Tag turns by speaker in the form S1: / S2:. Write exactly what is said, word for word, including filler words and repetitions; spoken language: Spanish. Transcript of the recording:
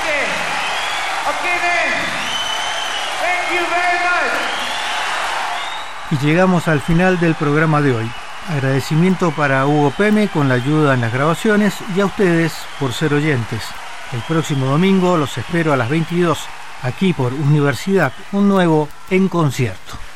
S1: Okay. Okay, man. Thank you very much.
S2: Y llegamos al final del programa de hoy. Agradecimiento para Hugo Peme con la ayuda en las grabaciones y a ustedes por ser oyentes. El próximo domingo los espero a las veintidós, aquí por Universidad, un nuevo En Concierto.